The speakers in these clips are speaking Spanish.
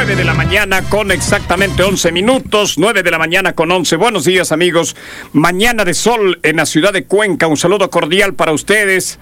9 de la mañana con exactamente 11 minutos, 9 de la mañana con 11. Buenos días, amigos. Mañana de sol en la ciudad de Cuenca. Un saludo cordial para ustedes.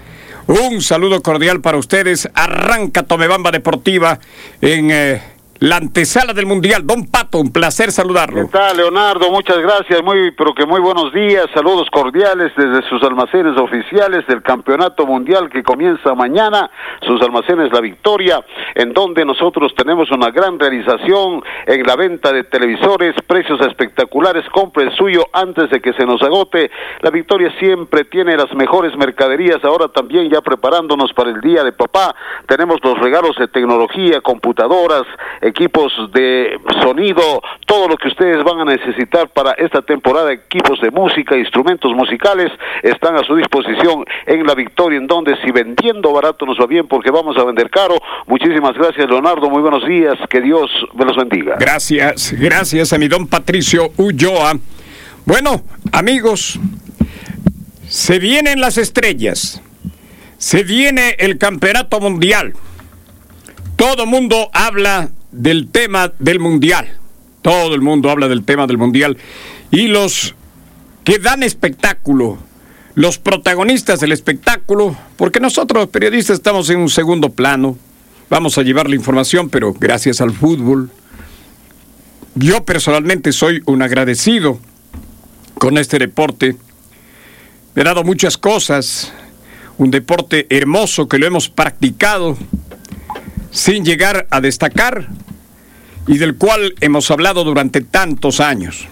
Arranca Tomebamba Deportiva en la antesala del Mundial. Don Pato, un placer saludarlo. ¿Qué tal, Leonardo? Muchas gracias, muy buenos días, saludos cordiales desde sus almacenes oficiales del Campeonato Mundial que comienza mañana, sus almacenes La Victoria, en donde nosotros tenemos una gran realización en la venta de televisores, precios espectaculares, compre el suyo antes de que se nos agote. La Victoria siempre tiene las mejores mercaderías, ahora también ya preparándonos para el Día de Papá, tenemos los regalos de tecnología, computadoras, equipos de sonido, todo lo que ustedes van a necesitar para esta temporada, equipos de música, instrumentos musicales, están a su disposición en La Victoria, en donde si vendiendo barato nos va bien porque vamos a vender caro. Muchísimas gracias, Leonardo, muy buenos días, que Dios me los bendiga. Gracias a mi don Patricio Ulloa. Bueno, amigos, se vienen las estrellas, se viene el Campeonato Mundial. Todo mundo habla del tema del Mundial. Todo el mundo habla del tema del Mundial. Y los que dan espectáculo, los protagonistas del espectáculo, porque nosotros los periodistas estamos en un segundo plano, vamos a llevar la información, pero gracias al fútbol. Yo personalmente soy un agradecido con este deporte. Me ha dado muchas cosas, un deporte hermoso que lo hemos practicado sin llegar a destacar y del cual hemos hablado durante tantos años.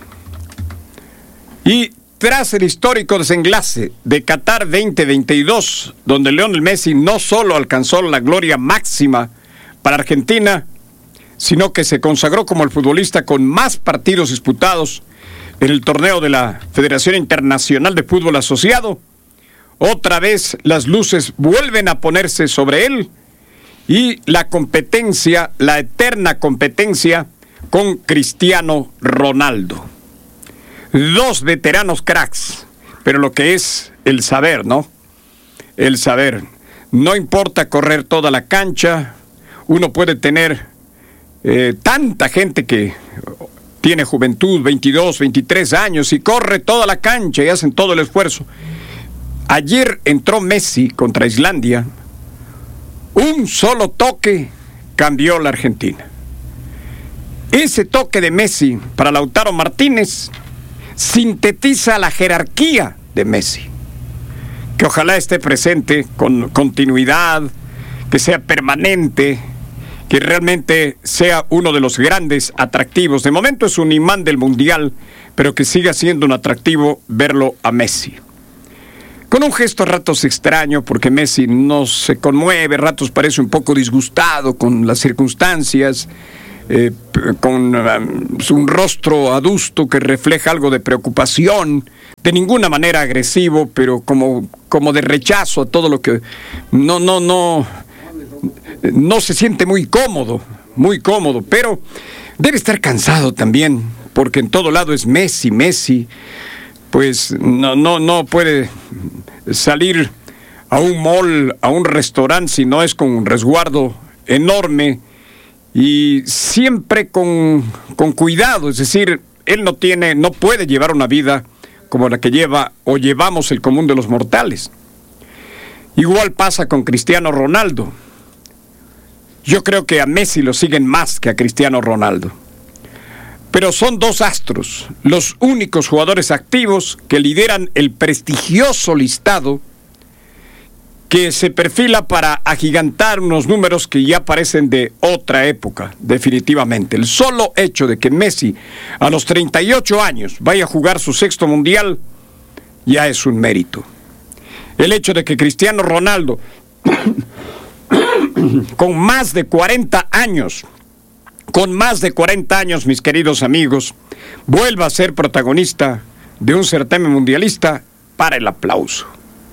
Y tras el histórico desenlace de Qatar 2022, donde Lionel Messi no solo alcanzó la gloria máxima para Argentina, sino que se consagró como el futbolista con más partidos disputados en el torneo de la Federación Internacional de Fútbol Asociado, otra vez las luces vuelven a ponerse sobre él. Y la competencia, la eterna competencia con Cristiano Ronaldo. Dos veteranos cracks, pero lo que es el saber, ¿no? El saber. No importa correr toda la cancha, uno puede tener tanta gente que tiene juventud, 22, 23 años, y corre toda la cancha y hacen todo el esfuerzo. Ayer entró Messi contra Islandia. Un solo toque cambió la Argentina. Ese toque de Messi para Lautaro Martínez sintetiza la jerarquía de Messi. Que ojalá esté presente con continuidad, que sea permanente, que realmente sea uno de los grandes atractivos. De momento es un imán del Mundial, pero que siga siendo un atractivo verlo a Messi. Con un gesto a ratos extraño, porque Messi no se conmueve, a ratos parece un poco disgustado con las circunstancias, con un rostro adusto que refleja algo de preocupación, de ninguna manera agresivo, pero como de rechazo a todo lo que no se siente muy cómodo, pero debe estar cansado también, porque en todo lado es Messi. Pues no puede salir a un mall, a un restaurante, si no es con un resguardo enorme y siempre con cuidado. Es decir, él no puede llevar una vida como la que lleva o llevamos el común de los mortales. Igual pasa con Cristiano Ronaldo. Yo creo que a Messi lo siguen más que a Cristiano Ronaldo. Pero son dos astros, los únicos jugadores activos que lideran el prestigioso listado que se perfila para agigantar unos números que ya parecen de otra época, definitivamente. El solo hecho de que Messi, a los 38 años, vaya a jugar su sexto mundial, ya es un mérito. El hecho de que Cristiano Ronaldo, con más de 40 años, mis queridos amigos, vuelva a ser protagonista de un certamen mundialista, para el aplauso.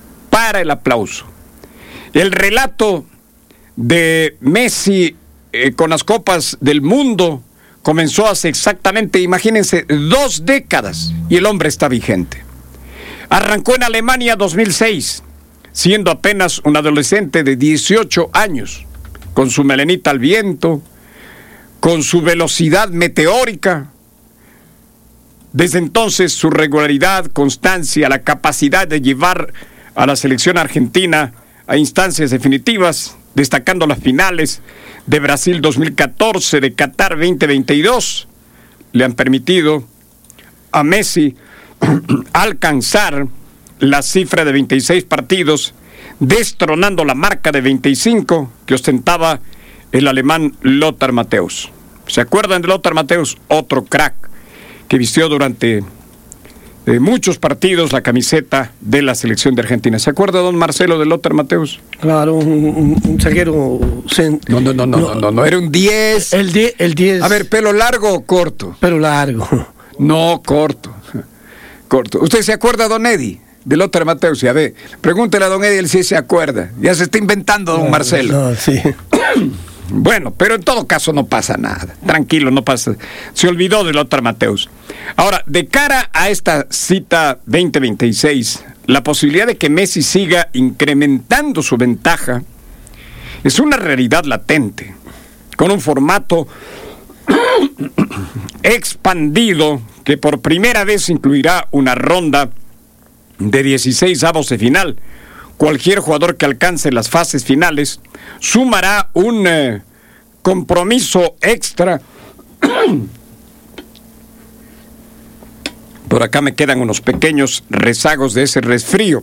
El relato de Messi con las copas del mundo comenzó hace exactamente, imagínense, 2 décadas, y el hombre está vigente. Arrancó en Alemania 2006, siendo apenas un adolescente de 18 años, con su melenita al viento, con su velocidad meteórica. Desde entonces, su regularidad, constancia, la capacidad de llevar a la selección argentina a instancias definitivas, destacando las finales de Brasil 2014, de Qatar 2022, le han permitido a Messi alcanzar la cifra de 26 partidos, destronando la marca de 25 que ostentaba el alemán Lothar Matthäus. ¿Se acuerdan de Lothar Matthäus? Otro crack que vistió durante muchos partidos la camiseta de la selección de Argentina. ¿Se acuerda, don Marcelo, de Lothar Matthäus? Claro, un zaguero... No, era un 10. El 10. A ver, ¿pelo largo o corto? Pelo largo. No, corto. ¿Usted se acuerda, don Eddie, de Lothar Matthäus? A ver, pregúntele a don Eddie si se acuerda. Ya se está inventando, don Marcelo. No, sí. Bueno, pero en todo caso no pasa nada. Tranquilo, no pasa. Se olvidó de Lothar Matthäus. Ahora, de cara a esta cita 2026, la posibilidad de que Messi siga incrementando su ventaja es una realidad latente, con un formato expandido que por primera vez incluirá una ronda de 16avos de final. Cualquier jugador que alcance las fases finales sumará un compromiso extra. Por acá me quedan unos pequeños rezagos de ese resfrío.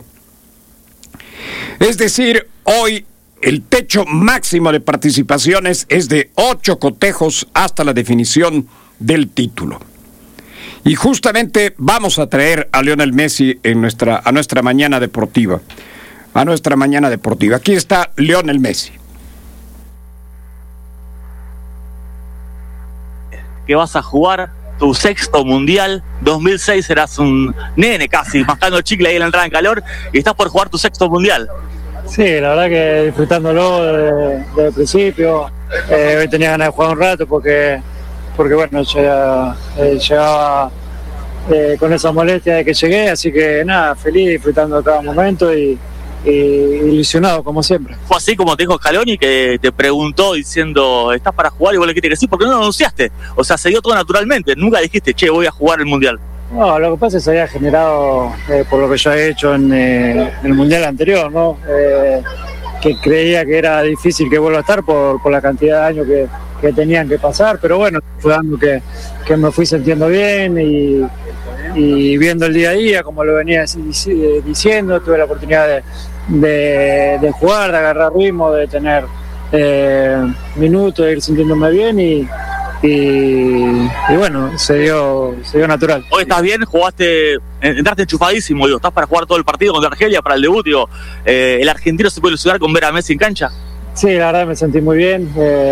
Es decir, hoy el techo máximo de participaciones es de 8 cotejos hasta la definición del título. Y justamente vamos a traer a Lionel Messi a nuestra mañana deportiva. Aquí está Lionel Messi. Que vas a jugar tu 6º mundial. 2006 eras un nene casi, mascando chicle ahí en la entrada en calor, y estás por jugar tu 6º mundial. Sí, la verdad que disfrutándolo desde el principio. Hoy tenía ganas de jugar un rato porque bueno, llegaba con esa molestia de que llegué, así que nada, feliz, disfrutando de cada momento y ilusionado como siempre. Fue así como te dijo Scaloni, que te preguntó diciendo, ¿estás para jugar? Y vos le dijiste que sí, porque no lo anunciaste. O sea, se dio todo naturalmente, nunca dijiste, che, voy a jugar el mundial. No, lo que pasa es que se había generado por lo que yo he hecho en el mundial anterior, ¿no? Que creía que era difícil que vuelva a estar por la cantidad de años que tenían que pasar, pero bueno, fue dando que me fui sintiendo bien y viendo el día a día, como lo venía diciendo, tuve la oportunidad de jugar, de agarrar ritmo, de tener minutos, de ir sintiéndome bien y bueno, se dio natural. Hoy estás bien, entraste enchufadísimo, digo, estás para jugar todo el partido contra Argelia para el debut, digo, ¿el argentino se puede ilusionar con ver a Messi en cancha? Sí, la verdad me sentí muy bien,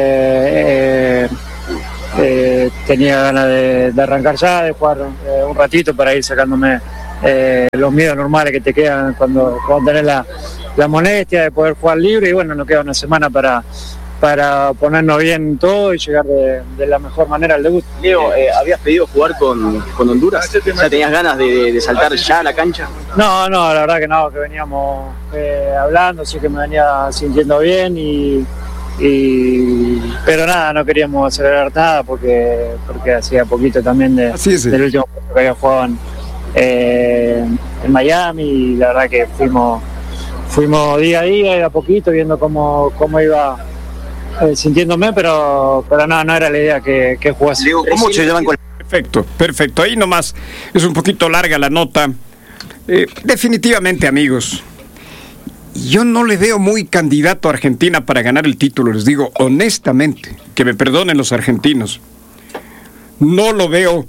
tenía ganas de arrancar ya, de jugar un ratito para ir sacándome los miedos normales que te quedan cuando tenés la molestia de poder jugar libre, y bueno, nos queda una semana para ponernos bien todo y llegar de la mejor manera al debut. Diego, ¿habías pedido jugar con Honduras? ¿Ya tenías ganas de saltar ya a la cancha? No, la verdad que no, que veníamos hablando, sí que me venía sintiendo bien pero nada, no queríamos acelerar nada porque hacía poquito también del último partido que había jugado en Miami, y la verdad que fuimos día a día, de a poquito, viendo cómo iba sintiéndome, pero no era la idea que jugase. ¿Cómo se llevan con... Perfecto, ahí nomás es un poquito larga la nota. Definitivamente, amigos, yo no le veo muy candidato a Argentina para ganar el título, les digo honestamente, que me perdonen los argentinos, no lo veo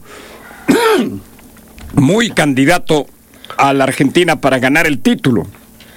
muy candidato a la Argentina para ganar el título.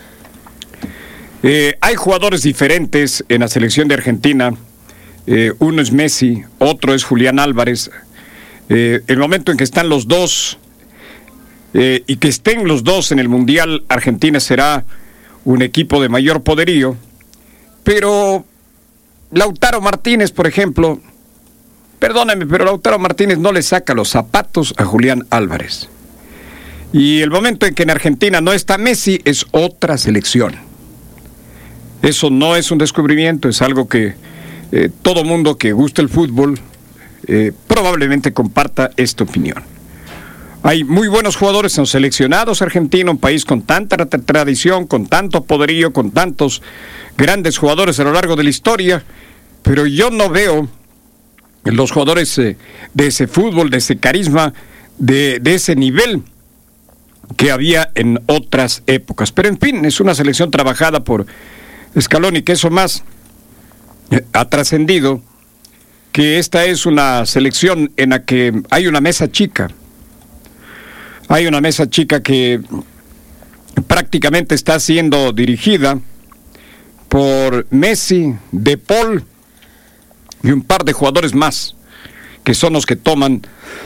Hay jugadores diferentes en la selección de Argentina. Uno es Messi, otro es Julián Álvarez. El momento en que están los dos y que estén los dos en el Mundial, Argentina será un equipo de mayor poderío. Pero Lautaro Martínez, por ejemplo, perdóname, pero Lautaro Martínez no le saca los zapatos a Julián Álvarez. Y el momento en que en Argentina no está Messi es otra selección. Eso no es un descubrimiento, es algo que todo mundo que gusta el fútbol probablemente comparta esta opinión. Hay muy buenos jugadores, son seleccionados argentinos, un país con tanta tradición, con tanto poderío, con tantos grandes jugadores a lo largo de la historia, pero yo no veo los jugadores de ese fútbol, de ese carisma, de ese nivel que había en otras épocas. Pero en fin, es una selección trabajada por Scaloni, que eso más ha trascendido, que esta es una selección en la que hay una mesa chica. Hay una mesa chica que prácticamente está siendo dirigida por Messi, De Paul y un par de jugadores más, que son los que toman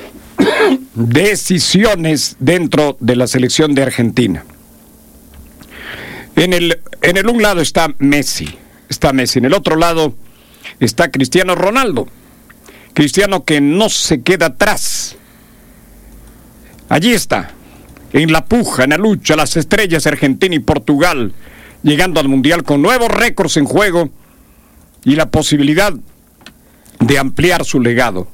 decisiones dentro de la selección de Argentina. En el un lado está Messi, en el otro lado está Cristiano Ronaldo, Cristiano que no se queda atrás. Allí está, en la puja, en la lucha, las estrellas Argentina y Portugal, llegando al Mundial con nuevos récords en juego y la posibilidad de ampliar su legado.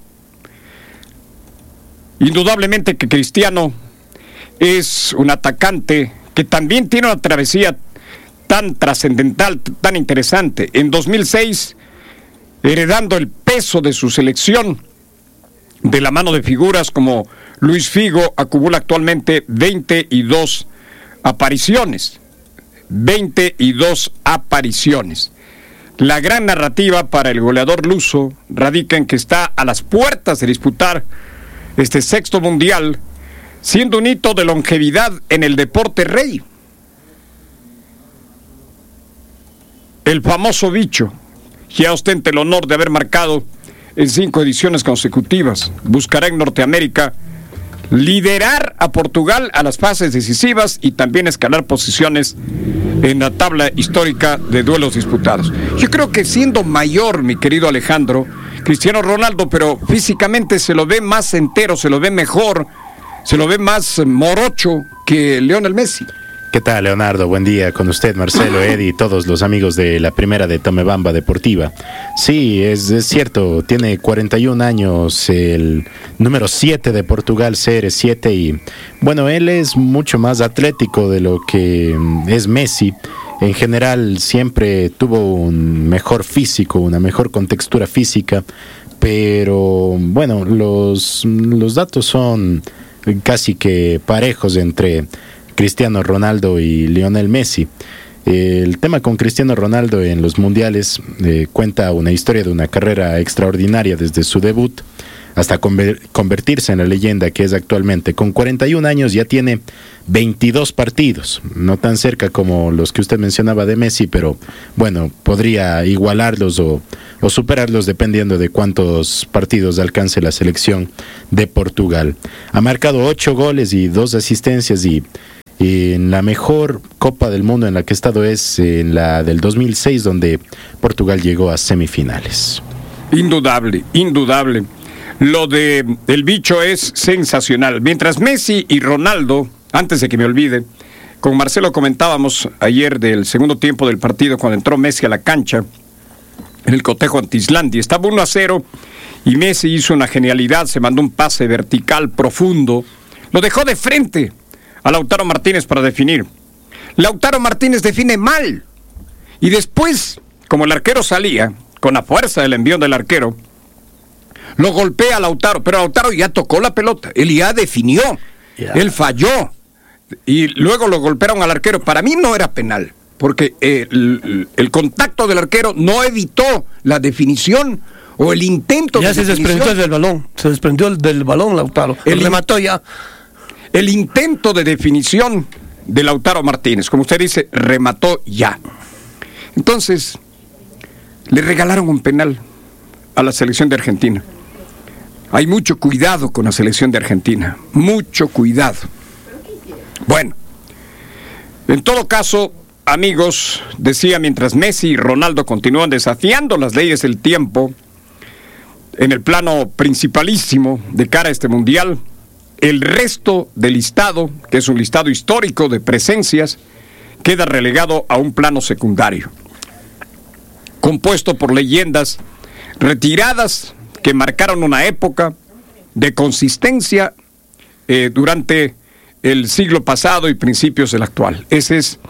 Indudablemente que Cristiano es un atacante que también tiene una travesía tan trascendental, tan interesante. En 2006, heredando el peso de su selección, de la mano de figuras como Luis Figo, acumula actualmente 22 apariciones. 22 apariciones. La gran narrativa para el goleador luso radica en que está a las puertas de disputar este sexto mundial, siendo un hito de longevidad en el deporte rey. El famoso bicho, ya ostenta el honor de haber marcado en 5 ediciones consecutivas. Buscará en Norteamérica liderar a Portugal a las fases decisivas y también escalar posiciones en la tabla histórica de duelos disputados. Yo creo que siendo mayor, mi querido Alejandro, Cristiano Ronaldo, pero físicamente se lo ve más entero, se lo ve mejor, se lo ve más morocho que Lionel Messi. ¿Qué tal, Leonardo? Buen día con usted, Marcelo, Eddie y todos los amigos de la primera de Tomebamba Deportiva. Sí, es cierto, tiene 41 años, el número 7 de Portugal, CR7, y bueno, él es mucho más atlético de lo que es Messi. En general siempre tuvo un mejor físico, una mejor contextura física, pero bueno, los datos son casi que parejos entre Cristiano Ronaldo y Lionel Messi. El tema con Cristiano Ronaldo en los mundiales cuenta una historia de una carrera extraordinaria desde su debut hasta convertirse en la leyenda que es actualmente. Con 41 años ya tiene 22 partidos, no tan cerca como los que usted mencionaba de Messi, pero bueno, podría igualarlos o superarlos dependiendo de cuántos partidos alcance la selección de Portugal. Ha marcado 8 goles y 2 asistencias y en la mejor Copa del Mundo en la que ha estado es en la del 2006, donde Portugal llegó a semifinales. Indudable. Lo de el bicho es sensacional. Mientras Messi y Ronaldo, antes de que me olvide, con Marcelo comentábamos ayer del segundo tiempo del partido cuando entró Messi a la cancha en el cotejo ante Islandia. Estaba 1-0 y Messi hizo una genialidad, se mandó un pase vertical profundo, lo dejó de frente a Lautaro Martínez para definir. Lautaro Martínez define mal y después, como el arquero salía con la fuerza del envío del arquero, lo golpea a Lautaro, pero Lautaro ya tocó la pelota, él ya definió, él falló y luego lo golpearon al arquero. Para mí no era penal, porque el contacto del arquero no evitó la definición o el intento ya de definición. Ya se desprendió del balón Lautaro, él remató ya. El intento de definición de Lautaro Martínez, como usted dice, remató ya. Entonces, le regalaron un penal a la selección de Argentina. Hay mucho cuidado con la selección de Argentina, mucho cuidado. Bueno, en todo caso, amigos, decía, mientras Messi y Ronaldo continúan desafiando las leyes del tiempo en el plano principalísimo de cara a este mundial, el resto del listado, que es un listado histórico de presencias, queda relegado a un plano secundario, compuesto por leyendas retiradas que marcaron una época de consistencia durante el siglo pasado y principios del actual. Esas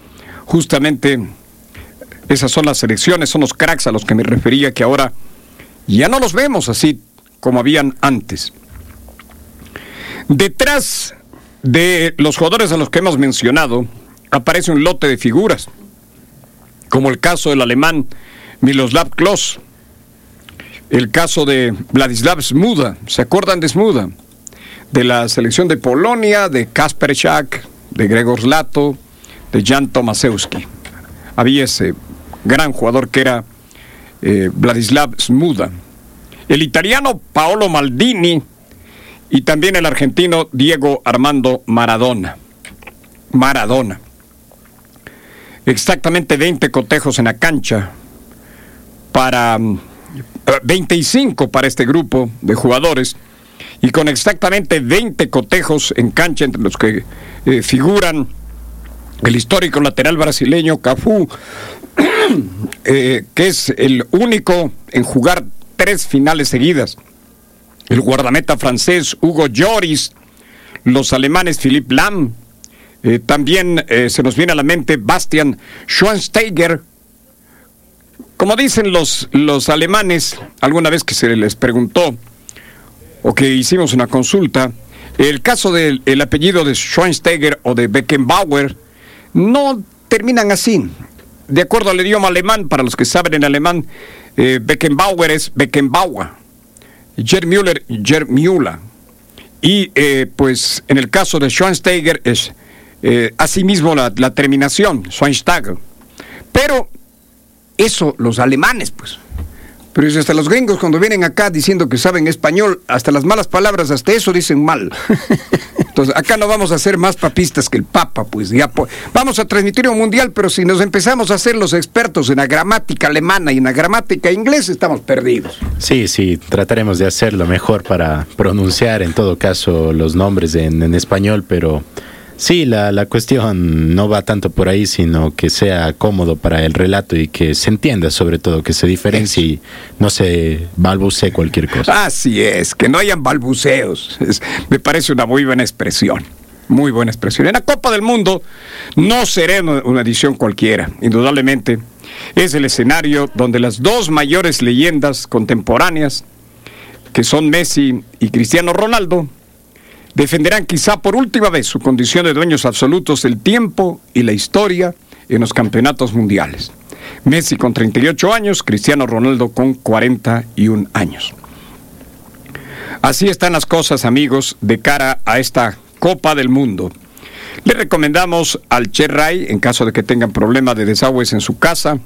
son las selecciones, son los cracks a los que me refería, que ahora ya no los vemos así como habían antes. Detrás de los jugadores a los que hemos mencionado aparece un lote de figuras, como el caso del alemán Miroslav Klose, el caso de Vladislav Smuda. ¿Se acuerdan de Smuda? De la selección de Polonia, de Kasper Schak, de Gregor Lato, de Jan Tomaszewski. Había ese gran jugador que era Vladislav Smuda. El italiano Paolo Maldini y también el argentino Diego Armando Maradona. Exactamente 20 cotejos en la cancha para 25 para este grupo de jugadores, y con exactamente 20 cotejos en cancha, entre los que figuran el histórico lateral brasileño Cafú, que es el único en jugar 3 finales seguidas, el guardameta francés Hugo Lloris, los alemanes Philipp Lahm, también se nos viene a la mente Bastian Schweinsteiger. Como dicen los alemanes, alguna vez que se les preguntó o que hicimos una consulta, el caso del apellido de Schweinsteiger o de Beckenbauer no terminan así. De acuerdo al idioma alemán, para los que saben en alemán, Beckenbauer es Beckenbauer, Gerd Müller, Gerd Müller. Y pues en el caso de Schweinsteiger es asimismo la terminación, Schweinsteiger. Pero eso los alemanes, pues. Pero hasta los gringos cuando vienen acá diciendo que saben español, hasta las malas palabras, hasta eso dicen mal. Entonces acá no vamos a ser más papistas que el Papa, pues ya vamos a transmitir un mundial, pero si nos empezamos a hacer los expertos en la gramática alemana y en la gramática inglesa, estamos perdidos. Sí, trataremos de hacerlo mejor para pronunciar en todo caso los nombres en español, pero sí, la cuestión no va tanto por ahí, sino que sea cómodo para el relato y que se entienda, sobre todo, que se diferencie y no se balbucee cualquier cosa. Así es, que no hayan balbuceos. Me parece una muy buena expresión. Muy buena expresión. En la Copa del Mundo no será una edición cualquiera, indudablemente. Es el escenario donde las dos mayores leyendas contemporáneas, que son Messi y Cristiano Ronaldo, defenderán quizá por última vez su condición de dueños absolutos del tiempo y la historia en los campeonatos mundiales. Messi con 38 años, Cristiano Ronaldo con 41 años. Así están las cosas, amigos, de cara a esta Copa del Mundo. Le recomendamos al Cherray, en caso de que tengan problemas de desagües en su casa,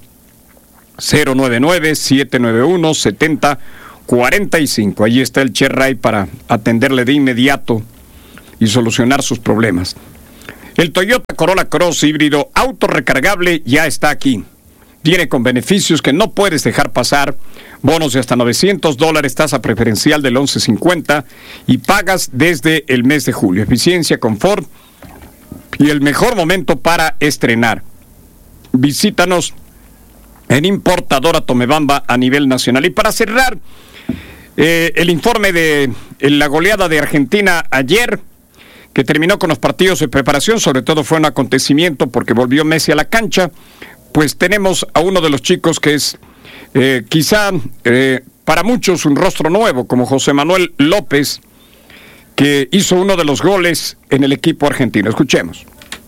099-791-7045. Allí está el Cherray para atenderle de inmediato y solucionar sus problemas. El Toyota Corolla Cross híbrido autorrecargable ya está aquí. Viene con beneficios que no puedes dejar pasar. Bonos de hasta $900, tasa preferencial del 11.50 y pagas desde el mes de julio. Eficiencia, confort y el mejor momento para estrenar. Visítanos en Importadora Tomebamba a nivel nacional. Y para cerrar, el informe de la goleada de Argentina ayer, que terminó con los partidos de preparación, sobre todo fue un acontecimiento porque volvió Messi a la cancha. Pues tenemos a uno de los chicos que es quizá para muchos un rostro nuevo, como José Manuel López, que hizo uno de los goles en el equipo argentino. Escuchemos.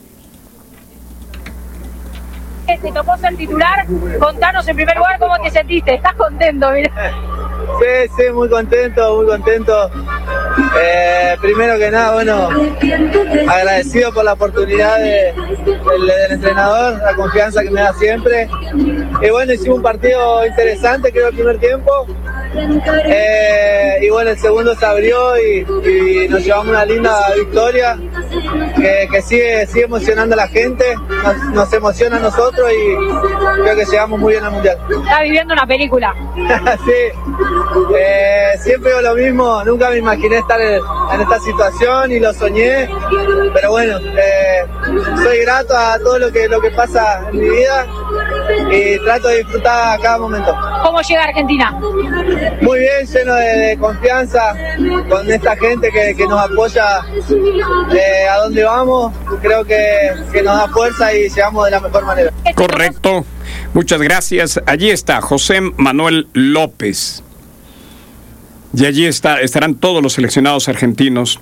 Te tocó ser titular, contanos en primer lugar cómo te sentiste. ¿Estás contento? Mira. Sí, muy contento, muy contento. Primero que nada, bueno, agradecido por la oportunidad del entrenador, la confianza que me da siempre. Y bueno, hicimos un partido interesante, creo, el primer tiempo. Y bueno, el segundo se abrió y nos llevamos una linda victoria que sigue emocionando a la gente, nos emociona a nosotros y creo que llegamos muy bien al Mundial. Estás viviendo una película. Sí, siempre digo lo mismo, nunca me imaginé estar en esta situación y lo soñé, pero bueno, soy grato a todo lo que pasa en mi vida y trato de disfrutar cada momento. ¿Cómo llega a Argentina? Muy bien, lleno de confianza con esta gente que nos apoya a donde vamos. Creo que nos da fuerza y llegamos de la mejor manera. Correcto. Muchas gracias. Allí está José Manuel López. Y allí estarán todos los seleccionados argentinos.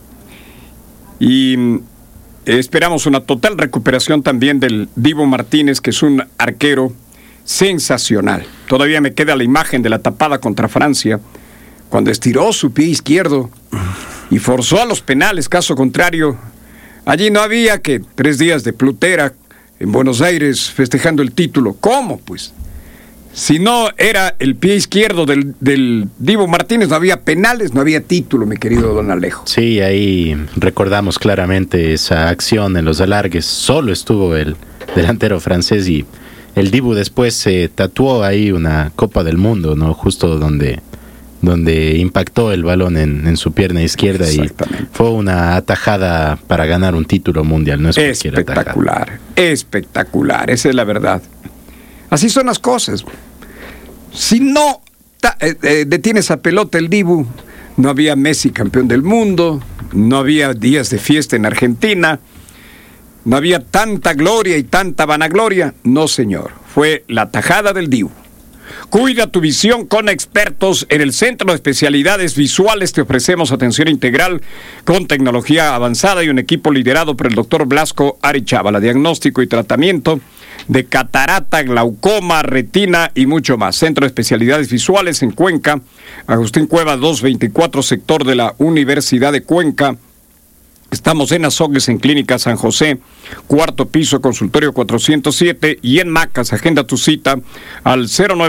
Y esperamos una total recuperación también del Dibu Martínez, que es un arquero sensacional. Todavía me queda la imagen de la tapada contra Francia, cuando estiró su pie izquierdo y forzó a los penales. Caso contrario, allí no había que 3 días de plutera en Buenos Aires festejando el título. ¿Cómo, pues? Si no era el pie izquierdo del Dibu Martínez, no había penales, no había título, mi querido don Alejo. Sí, ahí recordamos claramente esa acción en los alargues. Solo estuvo el delantero francés y el Dibu después se tatuó ahí una Copa del Mundo, ¿no? Justo donde impactó el balón en su pierna izquierda, y fue una atajada para ganar un título mundial. No es espectacular, espectacular, esa es la verdad. Así son las cosas. Si no detiene esa pelota el Dibu, no había Messi campeón del mundo, no había días de fiesta en Argentina, no había tanta gloria y tanta vanagloria. No, señor, fue la tajada del Dibu. Cuida tu visión con expertos. En el Centro de Especialidades Visuales te ofrecemos atención integral con tecnología avanzada y un equipo liderado por el doctor Blasco Arechábala. Diagnóstico y tratamiento de catarata, glaucoma, retina y mucho más. Centro de Especialidades Visuales en Cuenca, Agustín Cueva 224, sector de la Universidad de Cuenca. Estamos en Azogues, en Clínica San José, 4º piso, consultorio 407, y en Macas. Agenda tu cita al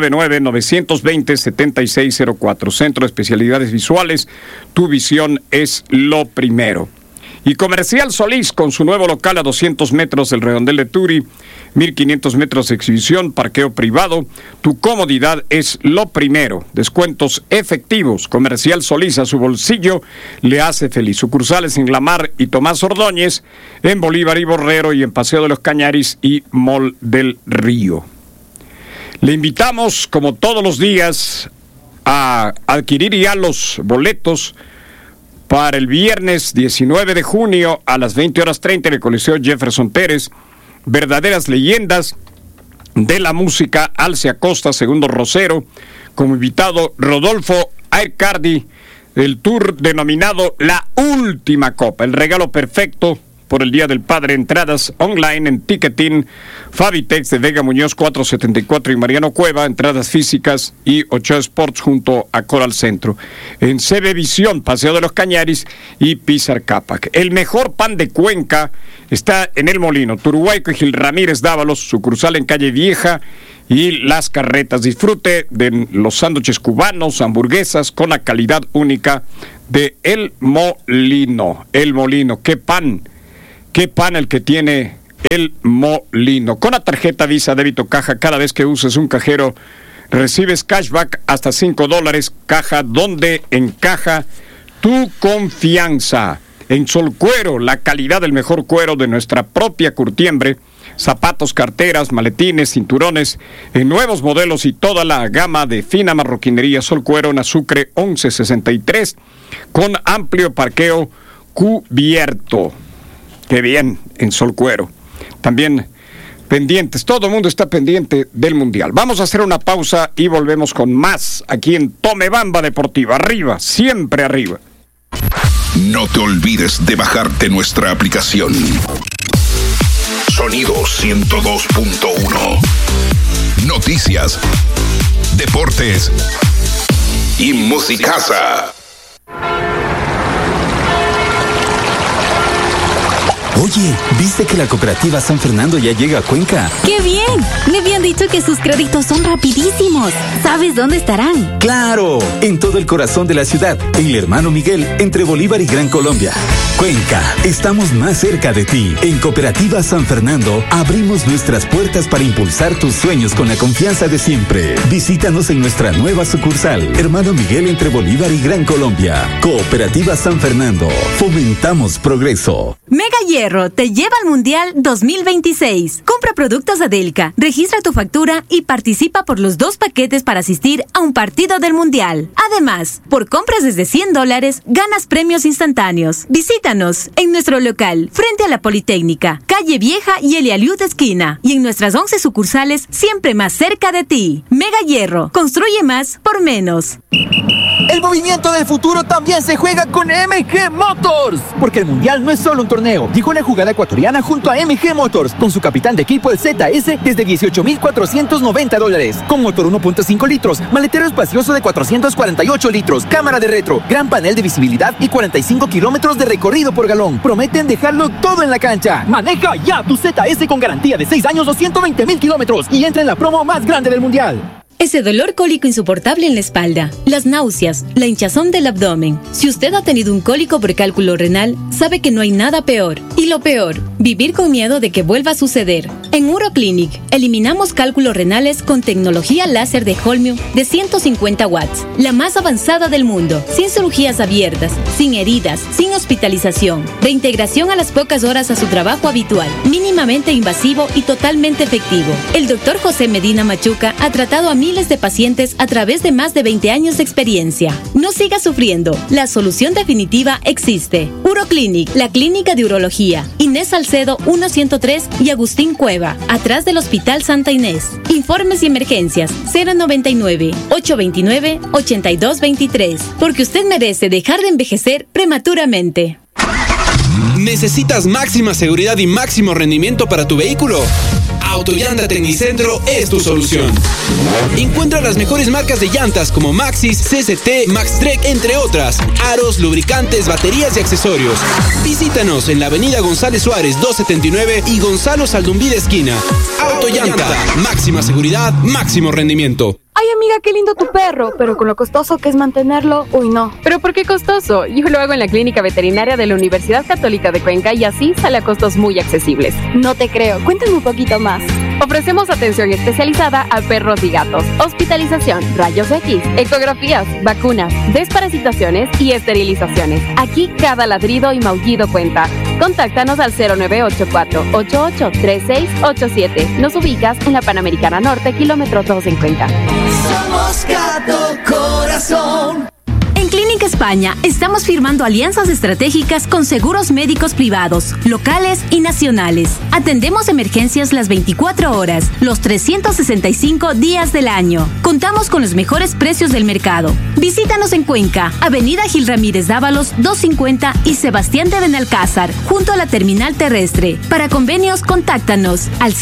099-920-7604. Centro de Especialidades Visuales, tu visión es lo primero. Y Comercial Solís, con su nuevo local a 200 metros del Redondel de Turi, 1,500 metros de exhibición, parqueo privado. Tu comodidad es lo primero. Descuentos efectivos. Comercial Solís, a su bolsillo le hace feliz. Sucursales en Lamar y Tomás Ordóñez, en Bolívar y Borrero, y en Paseo de los Cañaris y Mall del Río. Le invitamos, como todos los días, a adquirir ya los boletos para el viernes 19 de junio a las 20:30 en el Coliseo Jefferson Pérez. Verdaderas leyendas de la música. Alce Acosta, Segundo Rosero, como invitado Rodolfo Aircardi, el tour denominado La Última Copa, el regalo perfecto por el Día del Padre. Entradas online en Ticketing, Fabitex de Vega Muñoz 474 y Mariano Cueva. Entradas físicas y Ochoa Sports junto a Coral Centro. En CB Visión, Paseo de los Cañaris y Pizar Cápac. El mejor pan de Cuenca está en El Molino, Turuhuayco y Gil Ramírez Dávalos, sucursal en Calle Vieja y Las Carretas. Disfrute de los sándwiches cubanos, hamburguesas con la calidad única de El Molino. El Molino, qué pan el que tiene El Molino. Con la tarjeta Visa, débito, caja, cada vez que uses un cajero recibes cashback hasta $5. Caja donde encaja tu confianza. En Solcuero, la calidad del mejor cuero de nuestra propia curtiembre. Zapatos, carteras, maletines, cinturones en nuevos modelos y toda la gama de fina marroquinería. Solcuero en Azucre 1163, con amplio parqueo cubierto. Qué bien, en Solcuero. También pendientes, todo el mundo está pendiente del Mundial. Vamos a hacer una pausa y volvemos con más aquí en Tomebamba Deportiva. Arriba, siempre arriba. No te olvides de bajarte nuestra aplicación. Sonido 102.1. Noticias, deportes y musicaza. Oye, ¿viste que la cooperativa San Fernando ya llega a Cuenca? ¡Qué bien! Me habían dicho que sus créditos son rapidísimos. ¿Sabes dónde estarán? ¡Claro! En todo el corazón de la ciudad, en el Hermano Miguel, entre Bolívar y Gran Colombia. Cuenca, estamos más cerca de ti. En Cooperativa San Fernando, abrimos nuestras puertas para impulsar tus sueños con la confianza de siempre. Visítanos en nuestra nueva sucursal, Hermano Miguel, entre Bolívar y Gran Colombia. Cooperativa San Fernando, fomentamos progreso. Mega Hierro Hierro te lleva al Mundial 2026. Compra productos Adelca, registra tu factura y participa por los 2 paquetes para asistir a un partido del Mundial. Además, por compras desde $100, ganas premios instantáneos. Visítanos en nuestro local, frente a la Politécnica, Calle Vieja y Elialiud esquina, y en nuestras 11 sucursales, siempre más cerca de ti. Mega Hierro, construye más por menos. El movimiento del futuro también se juega con MG Motors, porque el Mundial no es solo un torneo. Llegó la jugada ecuatoriana junto a MG Motors, con su capitán de equipo el ZS desde $18,490, con motor 1.5 litros, maletero espacioso de 448 litros, cámara de retro, gran panel de visibilidad y 45 kilómetros de recorrido por galón. Prometen dejarlo todo en la cancha. Maneja ya tu ZS con garantía de 6 años o 120,000 kilómetros y entra en la promo más grande del Mundial. Ese dolor cólico insoportable en la espalda, las náuseas, la hinchazón del abdomen. Si usted ha tenido un cólico por cálculo renal, sabe que no hay nada peor. Y lo peor, vivir con miedo de que vuelva a suceder. En Uroclinic, eliminamos cálculos renales con tecnología láser de Holmium de 150 watts, la más avanzada del mundo, sin cirugías abiertas, sin heridas, sin hospitalización, reintegración a las pocas horas a su trabajo habitual, mínimamente invasivo y totalmente efectivo. El Dr. José Medina Machuca ha tratado a miles de pacientes a través de más de 20 años de experiencia. No siga sufriendo. La solución definitiva existe. Uroclinic, la clínica de urología. Inés Salcedo 103 y Agustín Cueva, atrás del Hospital Santa Inés. Informes y emergencias 099-829-8223. Porque usted merece dejar de envejecer prematuramente. ¿Necesitas máxima seguridad y máximo rendimiento para tu vehículo? Autollanta Tecnicentro es tu solución. Encuentra las mejores marcas de llantas como Maxxis, CCT, Maxtrek, entre otras. Aros, lubricantes, baterías y accesorios. Visítanos en la avenida González Suárez 279 y Gonzalo Saldumbide esquina. Autollanta, máxima seguridad, máximo rendimiento. Ay, amiga, qué lindo tu perro, pero con lo costoso que es mantenerlo, uy, no. ¿Pero por qué costoso? Yo lo hago en la Clínica Veterinaria de la Universidad Católica de Cuenca y así sale a costos muy accesibles. No te creo, cuéntame un poquito más. Ofrecemos atención especializada a perros y gatos, hospitalización, rayos X, ecografías, vacunas, desparasitaciones y esterilizaciones. Aquí cada ladrido y maullido cuenta. Contáctanos al 0984-883687. Nos ubicas en la Panamericana Norte, kilómetro 2 en Cuenca. Somos Gato Corazón. En Clínica España estamos firmando alianzas estratégicas con seguros médicos privados, locales y nacionales. Atendemos emergencias las 24 horas, los 365 días del año. Contamos con los mejores precios del mercado. Visítanos en Cuenca, Avenida Gil Ramírez Dávalos 250 y Sebastián de Benalcázar, junto a la terminal terrestre. Para convenios, contáctanos al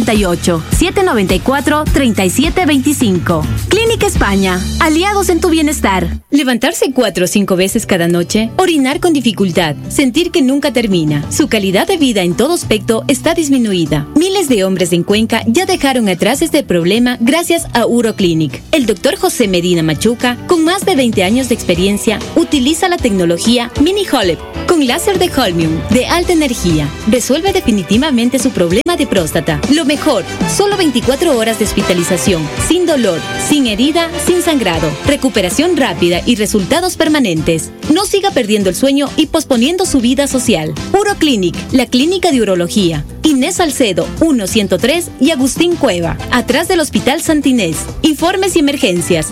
098-794-3725. Clínica España, aliados en tu bienestar. Levantarse 4 o 5 veces cada noche, orinar con dificultad, sentir que nunca termina. Su calidad de vida en todo aspecto está disminuida. Miles de hombres en Cuenca ya dejaron atrás este problema gracias a Uroclinic. El Dr. José Medina Machuca, con más de 20 años de experiencia, utiliza la tecnología Mini Holep con láser de Holmium de alta energía. Resuelve definitivamente su problema de próstata. Lo mejor, solo 24 horas de hospitalización, sin dolor, sin herida, sin sangrado, recuperación rápida y resultados permanentes. No siga perdiendo el sueño y posponiendo su vida social. Uroclinic, la clínica de urología. Inés Salcedo 103 y Agustín Cueva, atrás del Hospital Santa Inés. Informes y emergencias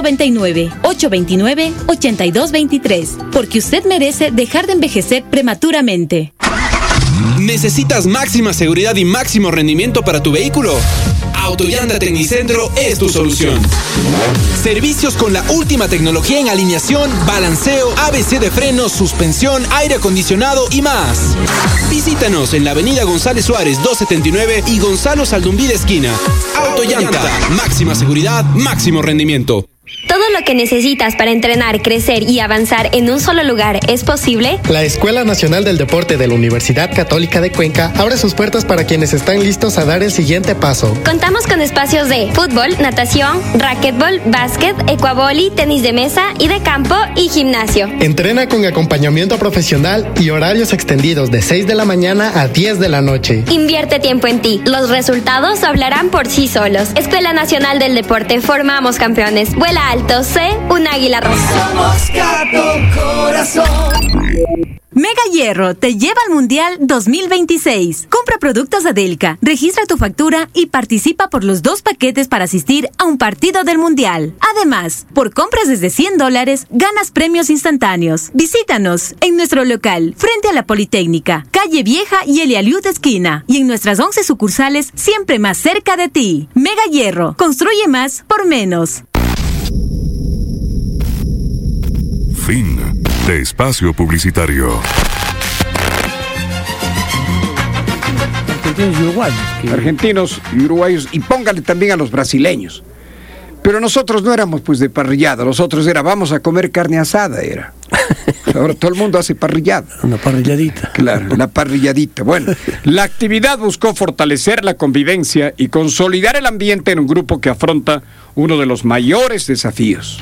099-829-8223. Porque usted merece dejar de envejecer prematuramente. ¿Necesitas máxima seguridad y máximo rendimiento para tu vehículo? Autollanta Tecnicentro es tu solución. Servicios con la última tecnología en alineación, balanceo, ABC de frenos, suspensión, aire acondicionado y más. Visítanos en la avenida González Suárez 279 y Gonzalo Saldumbide esquina. Autollanta, máxima seguridad, máximo rendimiento. ¿Todo lo que necesitas para entrenar, crecer y avanzar en un solo lugar es posible? La Escuela Nacional del Deporte de la Universidad Católica de Cuenca abre sus puertas para quienes están listos a dar el siguiente paso. Contamos con espacios de fútbol, natación, racquetbol, básquet, ecuavoli, tenis de mesa y de campo y gimnasio. Entrena con acompañamiento profesional y horarios extendidos de 6 de la mañana a 10 de la noche. Invierte tiempo en ti. Los resultados hablarán por sí solos. Escuela Nacional del Deporte, formamos campeones. Vuela alto, sé un águila roja. Somos Gato Corazón. Mega Hierro te lleva al Mundial 2026. Compra productos Adelca, registra tu factura y participa por los 2 paquetes para asistir a un partido del Mundial. Además, por compras desde $100, ganas premios instantáneos. Visítanos en nuestro local, frente a la Politécnica, Calle Vieja y Elialiud esquina. Y en nuestras 11 sucursales, siempre más cerca de ti. Mega Hierro, construye más por menos. Fin de espacio publicitario. Argentinos y uruguayos. Argentinos y uruguayos, y póngale también a los brasileños. Pero nosotros no éramos pues de parrillada, nosotros vamos a comer carne asada, era. Ahora todo el mundo hace parrillada. Una parrilladita. Claro, la parrilladita. Bueno, la actividad buscó fortalecer la convivencia y consolidar el ambiente en un grupo que afronta uno de los mayores desafíos.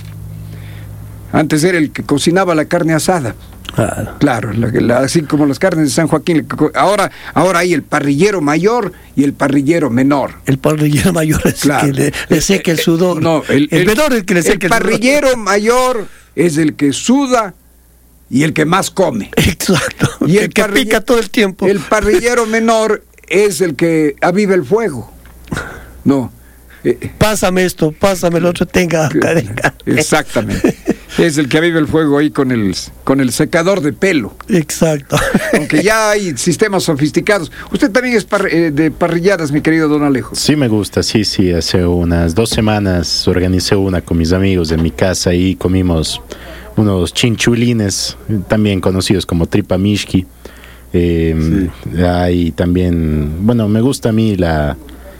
Antes era el que cocinaba la carne asada. Claro, así como las carnes de San Joaquín. Ahora hay el parrillero mayor y el parrillero menor. El parrillero mayor es el que le seca el sudor. No, el menor es el que le seca el sudor. El parrillero mayor es el que suda y el que más come. Exacto. Y el que pica todo el tiempo. El parrillero menor es el que aviva el fuego. No. Pásame esto, pásame el otro, tenga. Exactamente. Es el que aviva el fuego ahí con el secador de pelo. Exacto. Aunque ya hay sistemas sofisticados. Usted también es de parrilladas, mi querido don Alejo. Sí, me gusta, sí. Hace unas 2 semanas organicé una con mis amigos en mi casa y comimos unos chinchulines, también conocidos como tripa mishki. Sí. Hay también, bueno, me gusta a mí la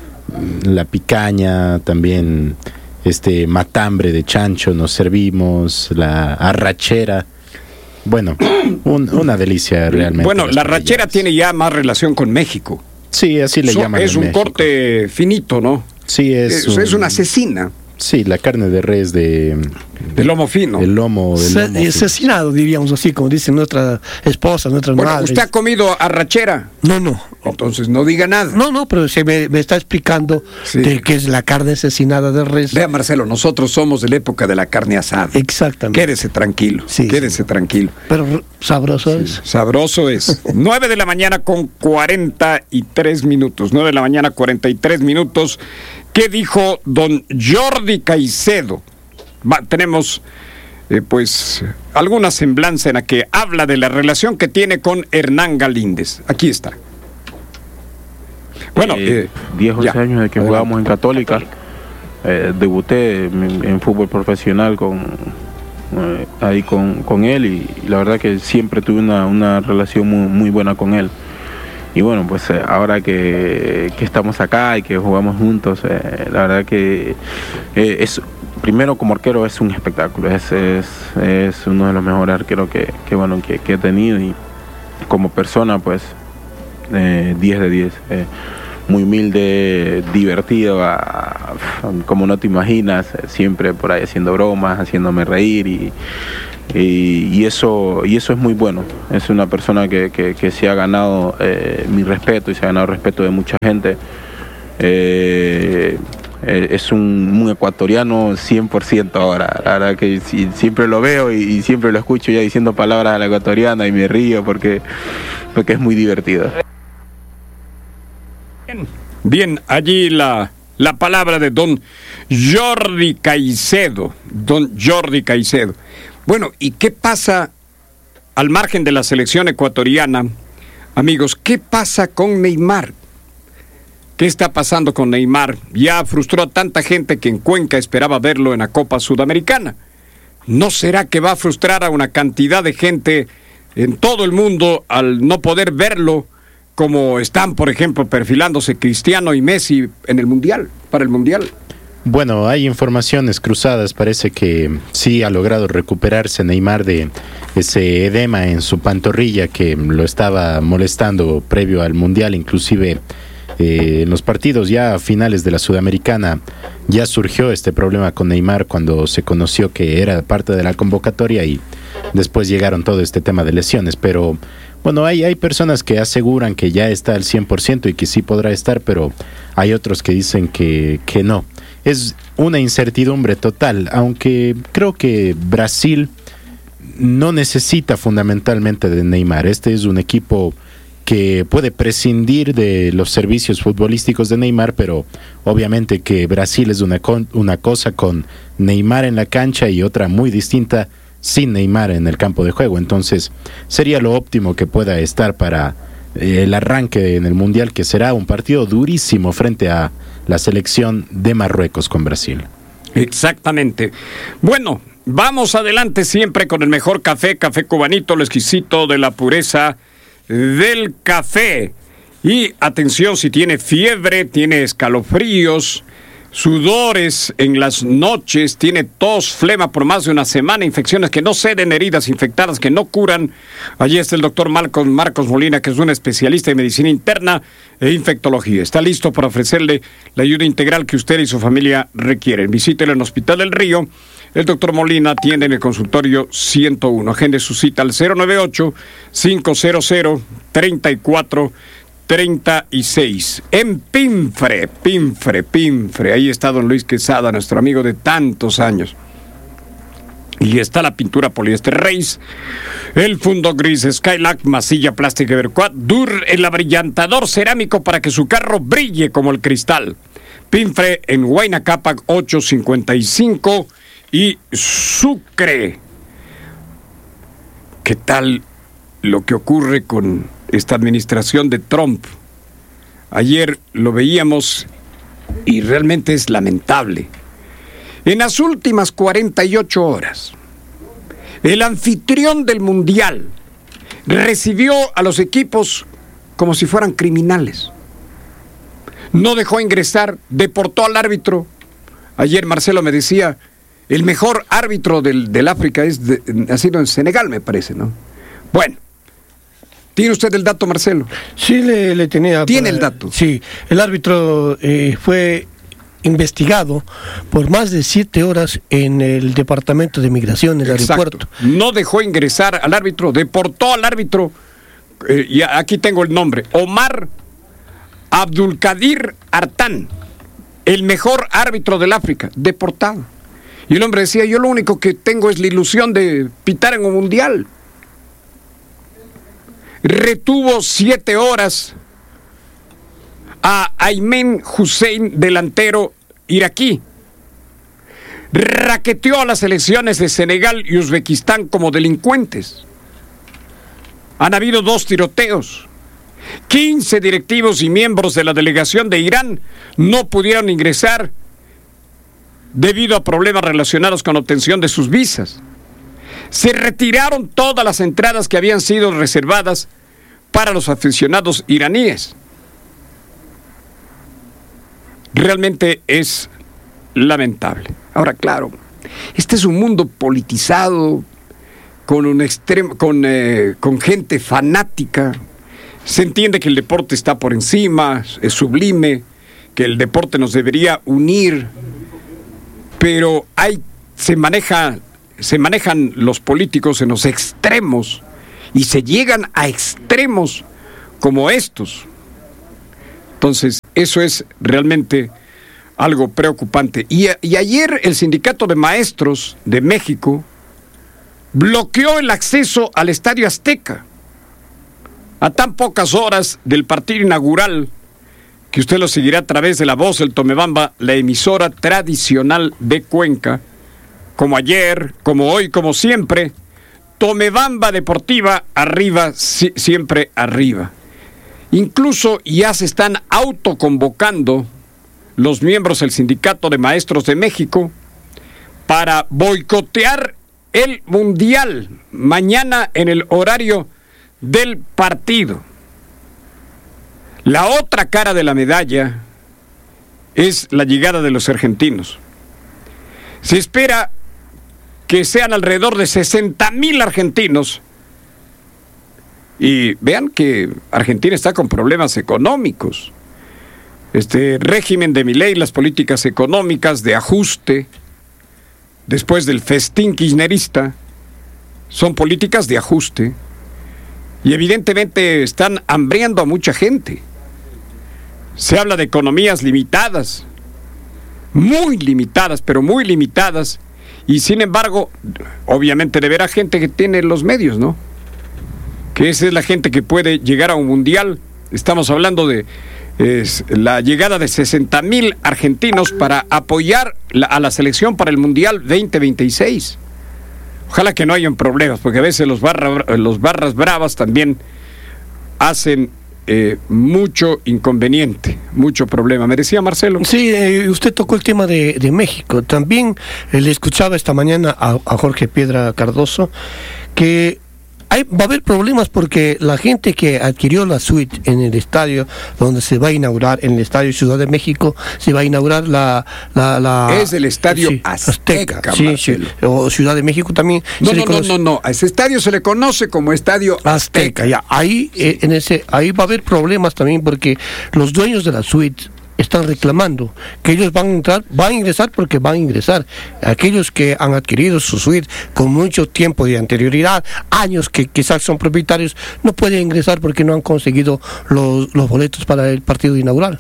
picaña, también matambre de chancho nos servimos, la arrachera. Bueno, una delicia realmente. Bueno, la arrachera tiene ya más relación con México. Sí, así le llaman. Es un corte finito, ¿no? Sí, es una cecina. Sí, la carne de res de lomo fino. El lomo asesinado, diríamos así, como dicen nuestras esposas, nuestras madres. ¿Usted ha comido arrachera? No. Entonces no diga nada. No, pero se me está explicando de qué es la carne asesinada de res. Vea, Marcelo, nosotros somos de la época de la carne asada. Exactamente. Quédese tranquilo, quédese tranquilo. Pero sabroso es. Sabroso es. 9 de la mañana con 43 minutos. 9 de la mañana 43 minutos. ¿Qué dijo don Jordi Caicedo? Tenemos pues alguna semblanza en la que habla de la relación que tiene con Hernán Galíndez. Aquí está. Bueno, 10 o 11 años de que jugábamos en Católica. Debuté en fútbol profesional con él y la verdad que siempre tuve una relación muy buena con él. Y bueno, pues ahora que estamos acá y que jugamos juntos, la verdad que primero como arquero es un espectáculo, es uno de los mejores arqueros que he tenido, y como persona pues 10 de 10, muy humilde, divertido, como no te imaginas, siempre por ahí haciendo bromas, haciéndome reír y eso es muy bueno. Es una persona que se ha ganado mi respeto y se ha ganado el respeto de mucha gente. Es un ecuatoriano 100% ahora. La verdad que siempre lo veo y siempre lo escucho ya diciendo palabras a la ecuatoriana y me río porque es muy divertido. Bien, allí la palabra de don Jordi Caicedo. Don Jordi Caicedo. Bueno, ¿y qué pasa al margen de la selección ecuatoriana? Amigos, ¿qué pasa con Neymar? ¿Qué está pasando con Neymar? Ya frustró a tanta gente que en Cuenca esperaba verlo en la Copa Sudamericana. ¿No será que va a frustrar a una cantidad de gente en todo el mundo al no poder verlo como están, por ejemplo, perfilándose Cristiano y Messi en el Mundial, para el Mundial? Bueno, hay informaciones cruzadas, parece que sí ha logrado recuperarse Neymar de ese edema en su pantorrilla que lo estaba molestando previo al Mundial, inclusive en los partidos ya a finales de la Sudamericana ya surgió este problema con Neymar cuando se conoció que era parte de la convocatoria y después llegaron todo este tema de lesiones, pero bueno, hay personas que aseguran que ya está al 100% y que sí podrá estar, pero hay otros que dicen que no. Es una incertidumbre total, aunque creo que Brasil no necesita fundamentalmente de Neymar. Este es un equipo que puede prescindir de los servicios futbolísticos de Neymar, pero obviamente que Brasil es una cosa con Neymar en la cancha y otra muy distinta sin Neymar en el campo de juego. Entonces sería lo óptimo que pueda estar para el arranque en el Mundial, que será un partido durísimo frente a la selección de Marruecos con Brasil. Exactamente. Bueno, vamos adelante siempre con el mejor café, Café Cubanito, lo exquisito de la pureza del café. Y atención, si tiene fiebre, tiene escalofríos, sudores en las noches, tiene tos, flema por más de una semana, infecciones que no ceden, heridas infectadas que no curan. Allí está el doctor Marcos Molina, que es un especialista en medicina interna e infectología. Está listo para ofrecerle la ayuda integral que usted y su familia requieren. Visítelo en Hospital del Río. El doctor Molina atiende en el consultorio 101. Agende su cita al 098-500-3436. En Pinfre. Ahí está don Luis Quesada, nuestro amigo de tantos años. Y está la pintura poliéster Reis, el fondo gris Skylac, masilla plástica Everquat, Dur, el abrillantador cerámico para que su carro brille como el cristal. Pinfre en Huayna Cápac 855 y Sucre. ¿Qué tal lo que ocurre con esta administración de Trump? Ayer lo veíamos y realmente es lamentable. En las últimas 48 horas, el anfitrión del Mundial recibió a los equipos como si fueran criminales. No dejó ingresar, deportó al árbitro. Ayer Marcelo me decía, el mejor árbitro del África ha sido en Senegal, me parece, ¿no? Bueno. ¿Tiene usted el dato, Marcelo? Sí, le tenía. ¿Tiene el dato? Sí, el árbitro fue investigado por más de 7 horas en el departamento de migración del aeropuerto. No dejó ingresar al árbitro, deportó al árbitro, y aquí tengo el nombre, Omar Abdulkadir Artán, el mejor árbitro del África, deportado. Y el hombre decía, yo lo único que tengo es la ilusión de pitar en un mundial. Retuvo 7 horas a Ayman Hussein, delantero iraquí. Raqueteó a las selecciones de Senegal y Uzbekistán como delincuentes. Han habido 2 tiroteos. 15 directivos y miembros de la delegación de Irán no pudieron ingresar debido a problemas relacionados con obtención de sus visas. Se retiraron todas las entradas que habían sido reservadas para los aficionados iraníes. Realmente es lamentable. Ahora, claro, este es un mundo politizado, con un extremo, con gente fanática. Se entiende que el deporte está por encima, es sublime, que el deporte nos debería unir, pero se manejan los políticos en los extremos y se llegan a extremos como estos. Entonces, eso es realmente algo preocupante. Y ayer el Sindicato de Maestros de México bloqueó el acceso al Estadio Azteca a tan pocas horas del partido inaugural, que usted lo seguirá a través de La Voz del Tomebamba, la emisora tradicional de Cuenca. Como ayer, como hoy, como siempre, Tomebamba Deportiva, arriba, siempre arriba. Incluso ya se están autoconvocando los miembros del Sindicato de Maestros de México para boicotear el Mundial mañana en el horario del partido. La otra cara de la medalla es la llegada de los argentinos. Se espera que sean alrededor de 60,000 argentinos. Y vean que Argentina está con problemas económicos. Este régimen de Milei, las políticas económicas de ajuste, después del festín kirchnerista, son políticas de ajuste. Y evidentemente están hambriando a mucha gente. Se habla de economías limitadas, muy limitadas, pero muy limitadas, y sin embargo, obviamente debe haber gente que tiene los medios, ¿no? Que esa es la gente que puede llegar a un mundial. Estamos hablando de la llegada de 60,000 argentinos para apoyar a la selección para el Mundial 2026. Ojalá que no hayan problemas, porque a veces los barras bravas también hacen mucho inconveniente, mucho problema. ¿Me decía Marcelo? Sí, usted tocó el tema de México. También le escuchaba esta mañana a Jorge Piedra Cardoso que va a haber problemas porque la gente que adquirió la suite en el estadio donde se va a inaugurar, en el estadio Ciudad de México, se va a inaugurar la es el estadio Azteca, sí, o Ciudad de México también. No, a ese estadio se le conoce como estadio Azteca. Ya, ahí va a haber problemas también porque los dueños de la suite están reclamando que ellos van a ingresar porque van a ingresar. Aquellos que han adquirido su suite con mucho tiempo de anterioridad, años que quizás son propietarios, no pueden ingresar porque no han conseguido los boletos para el partido inaugural.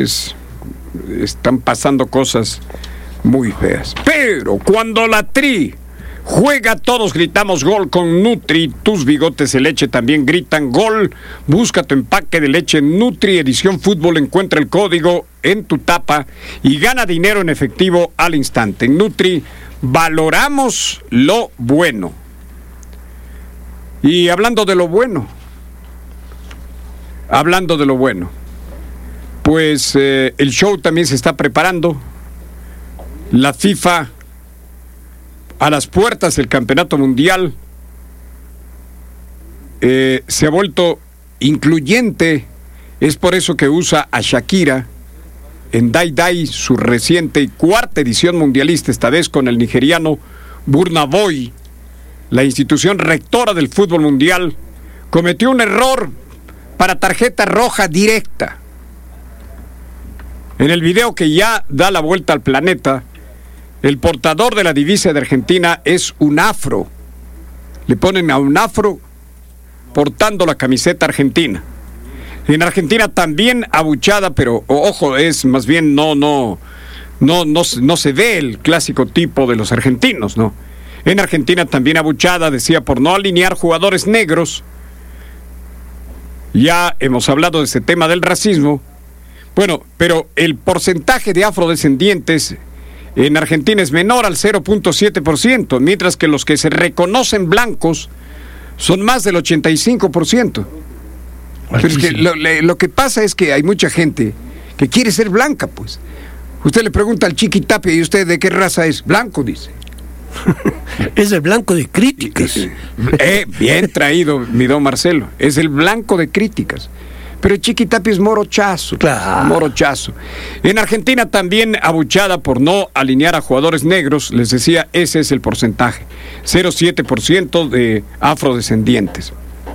Están pasando cosas muy feas. Pero cuando la Tri juega, todos gritamos gol con Nutri. Tus bigotes de leche también gritan gol. Busca tu empaque de leche Nutri Edición Fútbol. Encuentra el código en tu tapa y gana dinero en efectivo al instante. En Nutri valoramos lo bueno. Y hablando de lo bueno, pues el show también se está preparando. La FIFA, a las puertas del Campeonato Mundial, se ha vuelto incluyente. Es por eso que usa a Shakira en Dai Dai, su reciente 4ª edición mundialista, esta vez con el nigeriano Burna Boy. La institución rectora del fútbol mundial cometió un error para tarjeta roja directa. En el video que ya da la vuelta al planeta, el portador de la divisa de Argentina es un afro. Le ponen a un afro portando la camiseta argentina. En Argentina también abuchada, pero ojo, es más bien no se ve el clásico tipo de los argentinos, ¿no? En Argentina también abuchada, decía, por no alinear jugadores negros. Ya hemos hablado de ese tema del racismo. Bueno, pero el porcentaje de afrodescendientes en Argentina es menor al 0.7%, mientras que los que se reconocen blancos son más del 85%. Pero es que lo que pasa es que hay mucha gente que quiere ser blanca, pues. Usted le pregunta al Chiqui Tapia, ¿y usted de qué raza es? Blanco, dice. Es el blanco de críticas. Bien traído, mi don Marcelo. Es el blanco de críticas. Pero Chiqui Tapia es morochazo. Claro. Morochazo. En Argentina también abuchada por no alinear a jugadores negros. Les decía, ese es el porcentaje. 0.7% de afrodescendientes.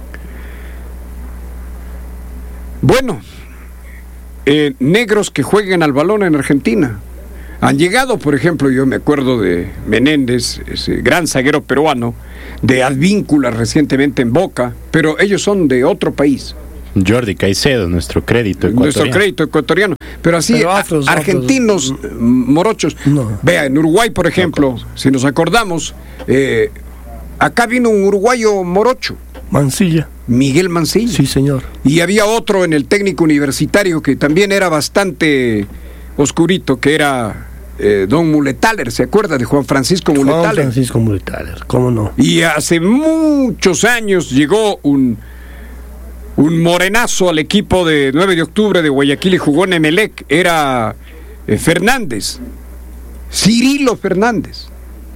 Bueno, negros que jueguen al balón en Argentina. Han llegado, por ejemplo, yo me acuerdo de Menéndez, ese gran zaguero peruano, de Advíncula recientemente en Boca, pero ellos son de otro país. Jordi Caicedo, nuestro crédito ecuatoriano. Pero así, pero argentinos morochos. No. Vea, en Uruguay, por ejemplo, si nos acordamos, acá vino un uruguayo morocho. Mancilla. Miguel Mancilla. Sí, señor. Y había otro en el técnico universitario que también era bastante oscurito, que era don Muletaler. ¿Se acuerda de Juan Francisco Muletaler? Juan Francisco Muletaler, ¿cómo no? Y hace muchos años llegó un morenazo al equipo de 9 de octubre de Guayaquil y jugó en Emelec. Era Fernández. Cirilo Fernández.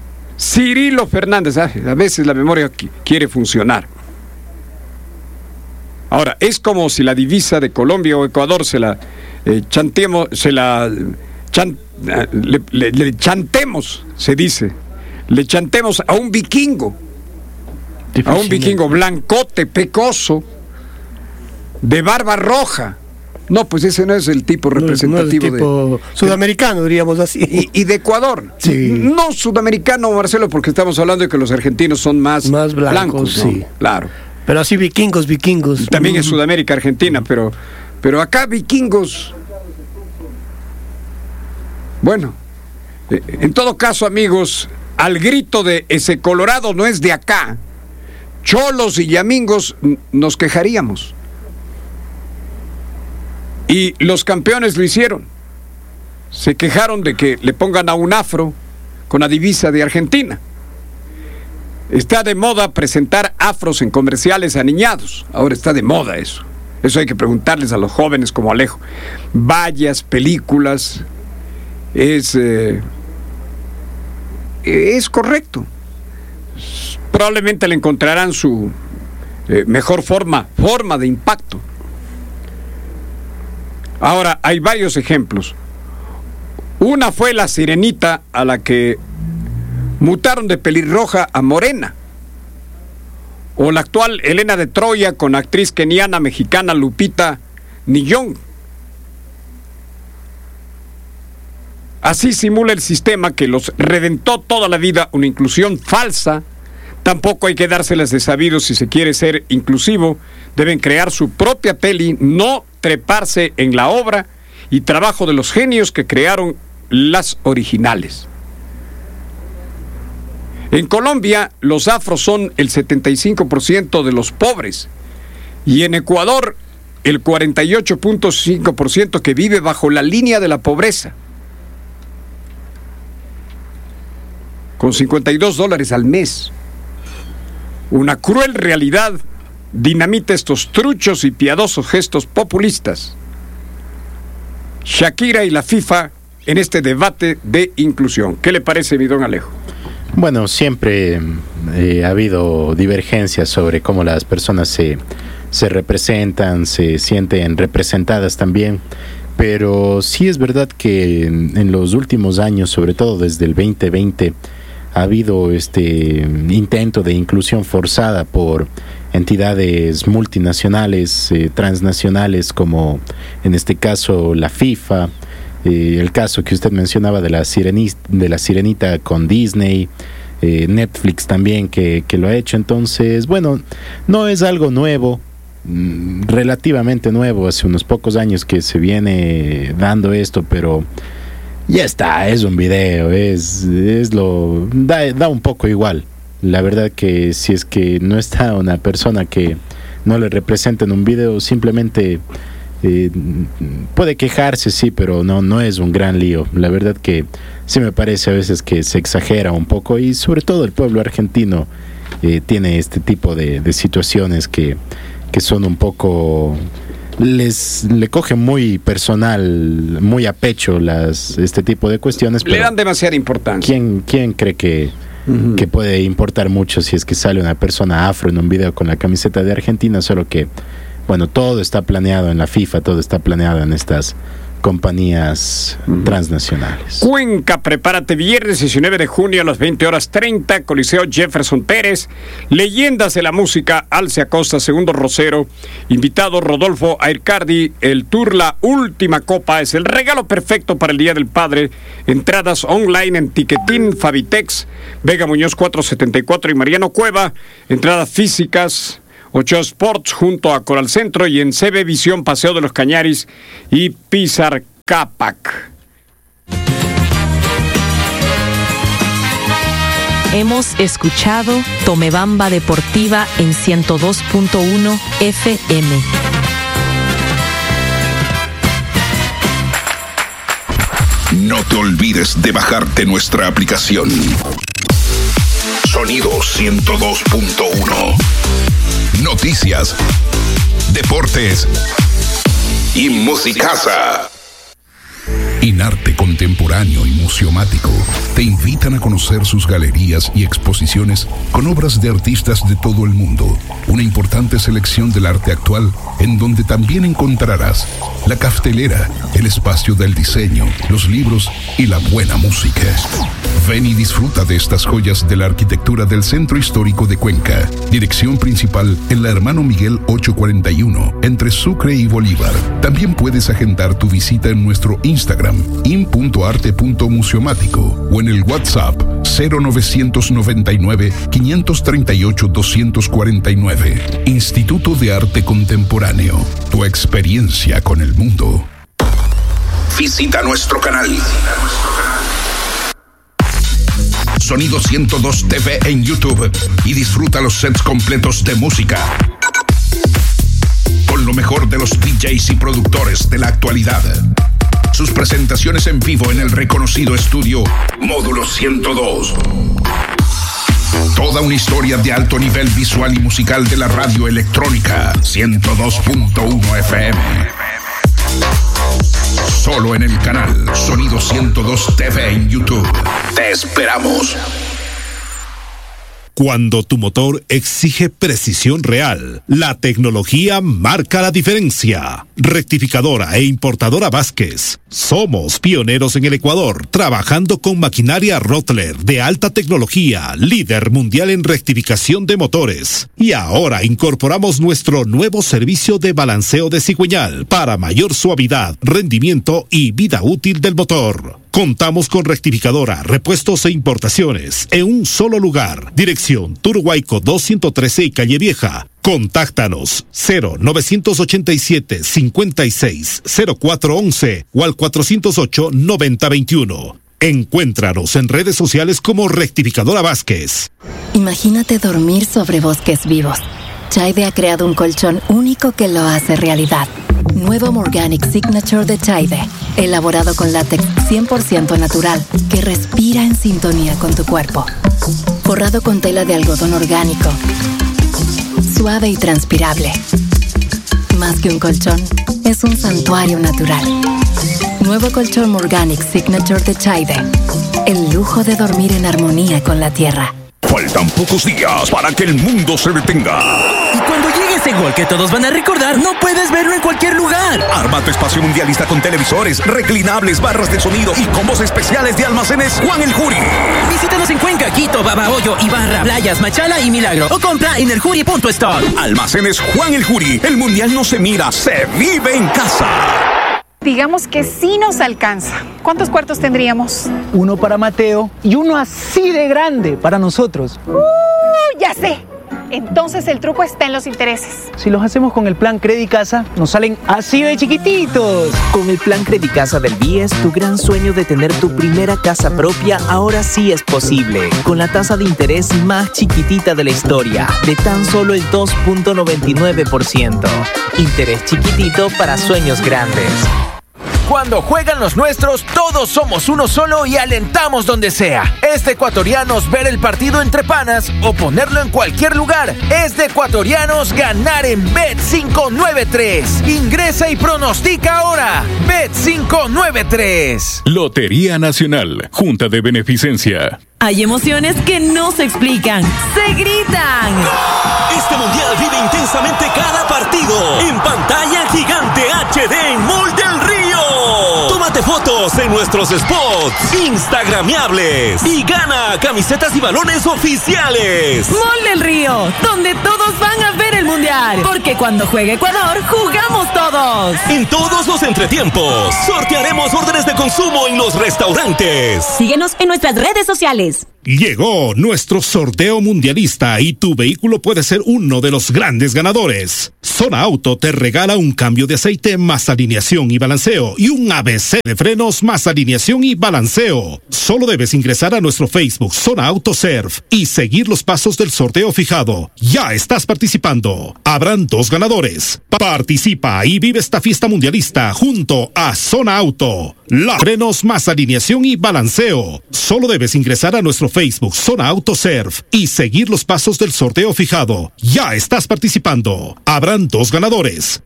A veces la memoria quiere funcionar. Ahora, es como si la divisa de Colombia o Ecuador le chantemos a un vikingo. A un vikingo blancote, pecoso, de barba roja. No, pues ese no es el tipo representativo, no es el tipo sudamericano, diríamos así. Y de Ecuador. Sí. No sudamericano, Marcelo, porque estamos hablando de que los argentinos son más blancos, ¿no? Sí. Claro. Pero así vikingos. También es Sudamérica, Argentina, pero acá vikingos. Bueno, en todo caso, amigos, al grito de ese Colorado no es de acá, cholos y yamingos nos quejaríamos. Y los campeones lo hicieron. Se quejaron de que le pongan a un afro con la divisa de Argentina. Está de moda presentar afros en comerciales aniñados. Ahora está de moda eso. Eso hay que preguntarles a los jóvenes como Alejo. Vallas, películas, es correcto. Probablemente le encontrarán su mejor forma de impacto. Ahora, hay varios ejemplos. Una fue la sirenita, a la que mutaron de pelirroja a morena. O la actual Helena de Troya con la actriz keniana mexicana Lupita Nyong'o. Así simula el sistema que los reventó toda la vida una inclusión falsa. Tampoco hay que dárselas de sabidos si se quiere ser inclusivo. Deben crear su propia peli, no treparse en la obra y trabajo de los genios que crearon las originales. En Colombia, los afros son el 75% de los pobres, y en Ecuador, el 48.5% que vive bajo la línea de la pobreza, con $52 al mes. Una cruel realidad dinamita estos truchos y piadosos gestos populistas. Shakira y la FIFA en este debate de inclusión. ¿Qué le parece, mi don Alejo? Bueno, siempre ha habido divergencias sobre cómo las personas se representan, se sienten representadas también, pero sí es verdad que en los últimos años, sobre todo desde el 2020, ha habido este intento de inclusión forzada por entidades multinacionales, transnacionales, como en este caso la FIFA, el caso que usted mencionaba de la sirenita con Disney, Netflix también que lo ha hecho. Entonces, bueno, no es algo nuevo, relativamente nuevo, hace unos pocos años que se viene dando esto, pero ya está, es un video, da un poco igual. La verdad que si es que no está una persona que no le representa en un video, simplemente puede quejarse, sí, pero no es un gran lío. La verdad que sí me parece a veces que se exagera un poco, y sobre todo el pueblo argentino tiene este tipo de situaciones que son un poco... le cogen muy personal, muy a pecho este tipo de cuestiones. Le dan demasiada importancia. ¿Quién cree que puede importar mucho si es que sale una persona afro en un video con la camiseta de Argentina? Solo que, bueno, todo está planeado en la FIFA, todo está planeado en estas compañías transnacionales. Cuenca, prepárate, viernes 19 de junio a las 20:30, Coliseo Jefferson Pérez, leyendas de la música, Alce Acosta, Segundo Rosero, invitado Rodolfo Aircardi, el tour La Última Copa es el regalo perfecto para el Día del Padre. Entradas online en Tiquetín, Fabitex, Vega Muñoz 474 y Mariano Cueva, entradas físicas Ochoa Sports junto a Coral Centro, y en CB Visión, Paseo de los Cañaris y Pizar Capac. Hemos escuchado Tomebamba Deportiva en 102.1 FM. No te olvides de bajarte nuestra aplicación. Sonido 102.1. Noticias, deportes y musicaza. Inarte Contemporáneo y Museomático te invitan a conocer sus galerías y exposiciones con obras de artistas de todo el mundo. Una importante selección del arte actual, en donde también encontrarás la cartelera, el espacio del diseño, los libros y la buena música. Ven y disfruta de estas joyas de la arquitectura del Centro Histórico de Cuenca. Dirección principal en la Hermano Miguel 841, entre Sucre y Bolívar. También puedes agendar tu visita en nuestro Instagram, in.arte.museomático, o en el WhatsApp 0999-538-249. Instituto de Arte Contemporáneo. Tu experiencia con el mundo. Visita nuestro canal. Sonido 102 TV en YouTube y disfruta los sets completos de música. Con lo mejor de los DJs y productores de la actualidad. Sus presentaciones en vivo en el reconocido estudio Módulo 102. Toda una historia de alto nivel visual y musical de la radio electrónica 102.1 FM. Solo en el canal Sonido 102 TV en YouTube. Te esperamos. Cuando tu motor exige precisión real, la tecnología marca la diferencia. Rectificadora e importadora Vázquez. Somos pioneros en el Ecuador, trabajando con maquinaria Rottler de alta tecnología, líder mundial en rectificación de motores. Y ahora incorporamos nuestro nuevo servicio de balanceo de cigüeñal para mayor suavidad, rendimiento y vida útil del motor. Contamos con rectificadora, repuestos e importaciones en un solo lugar. Dirección Turhuayco 213 y Calle Vieja. Contáctanos 0987-560411 o al 408-9021. Encuéntranos en redes sociales como Rectificadora Vázquez. Imagínate dormir sobre bosques vivos. Chaide ha creado un colchón único que lo hace realidad. Nuevo Morganic Signature de Chaide, elaborado con látex 100% natural que respira en sintonía con tu cuerpo. Forrado con tela de algodón orgánico, suave y transpirable. Más que un colchón, es un santuario natural. Nuevo colchón Morganic Signature de Chaide. El lujo de dormir en armonía con la tierra. Faltan pocos días para que el mundo se detenga. Y cuando llegue ese gol que todos van a recordar, no puedes verlo en cualquier lugar. Arma tu espacio mundialista con televisores, reclinables, barras de sonido y combos especiales de Almacenes Juan el Juri. Visítanos en Cuenca, Quito, Babahoyo, Ibarra, Playas, Machala y Milagro. O compra en eljuri.store. Almacenes Juan el Juri. El mundial no se mira, se vive en casa. Digamos que sí nos alcanza. ¿Cuántos cuartos tendríamos? Uno para Mateo y uno así de grande para nosotros. Ya sé. Entonces el truco está en los intereses. Si los hacemos con el plan Credicasa, nos salen así de chiquititos. Con el plan Credicasa del BIES, tu gran sueño de tener tu primera casa propia ahora sí es posible. Con la tasa de interés más chiquitita de la historia, de tan solo el 2.99%. Interés chiquitito para sueños grandes. Cuando juegan los nuestros, todos somos uno solo y alentamos donde sea. Es de ecuatorianos ver el partido entre panas o ponerlo en cualquier lugar. Es de ecuatorianos ganar en Bet593. Ingresa y pronostica ahora. Bet593. Lotería Nacional, Junta de Beneficencia. Hay emociones que no se explican, se gritan. Este mundial vive intensamente cada partido en pantalla gigante HD en Mall del Río. Tómate fotos en nuestros spots instagramiables y gana camisetas y balones oficiales. Mall del Río, donde todos van a ver el mundial. Porque cuando juegue Ecuador, jugamos todos. En todos los entretiempos, sortearemos órdenes de consumo en los restaurantes. Síguenos en nuestras redes sociales. Llegó nuestro sorteo mundialista y tu vehículo puede ser uno de los grandes ganadores. Zona Auto te regala un cambio de aceite más alineación y balanceo y un ABC de frenos más alineación y balanceo. Solo debes ingresar a nuestro Facebook Zona Auto Surf y seguir los pasos del sorteo fijado. Ya estás participando. Habrán 2 ganadores. Participa y vive esta fiesta mundialista junto a Zona Auto. Frenos más alineación y balanceo. Solo debes ingresar a nuestro Facebook Zona Auto Surf y seguir los pasos del sorteo fijado. Ya estás participando. Habrán 2 ganadores.